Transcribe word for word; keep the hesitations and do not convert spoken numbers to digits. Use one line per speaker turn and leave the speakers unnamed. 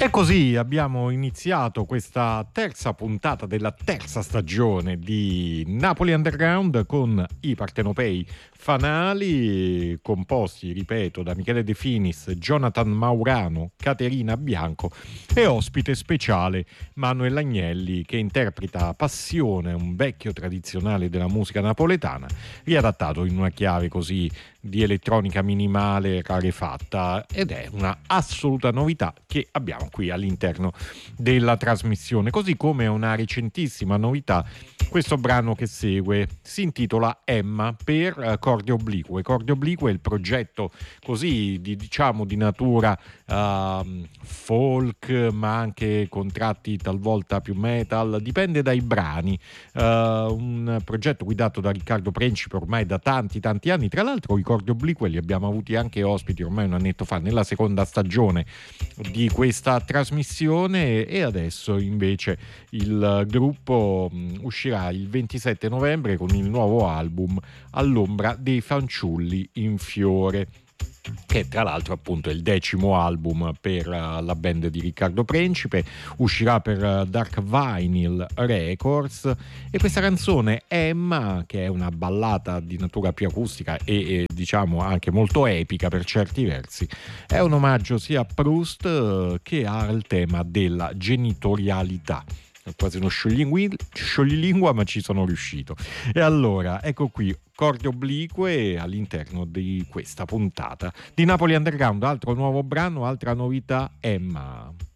E così abbiamo iniziato questa terza puntata della terza stagione di Napoli Underground con i partenopei fanali composti, ripeto, da Michele De Finis, Jonathan Maurano, Caterina Bianco e ospite speciale Manuel Agnelli, che interpreta Passione, un vecchio tradizionale della musica napoletana, riadattato in una chiave così di elettronica minimale rarefatta, ed è una assoluta novità che abbiamo qui all'interno della trasmissione, così come una recentissima novità. Questo brano che segue si intitola Emma per Corde Oblique. Corde Oblique è il progetto così di, diciamo di natura uh, folk, ma anche con tratti talvolta più metal, dipende dai brani. Uh, un progetto guidato da Riccardo Principe ormai da tanti tanti anni. Tra l'altro i Corde Oblique li abbiamo avuti anche ospiti ormai un annetto fa nella seconda stagione di questa trasmissione, e adesso invece il gruppo uscirà il ventisette novembre con il nuovo album All'ombra dei fanciulli in fiore, che tra l'altro appunto è il decimo album per uh, la band di Riccardo Principe. Uscirà per uh, Dark Vinyl Records, e questa canzone Emma, che è una ballata di natura più acustica e, e diciamo anche molto epica per certi versi, è un omaggio sia a Proust uh, che al tema della genitorialità. È quasi uno scioglilingua, ma ci sono riuscito. E allora, ecco qui, Corde Oblique all'interno di questa puntata di Napoli Underground. Altro nuovo brano, altra novità, Emma.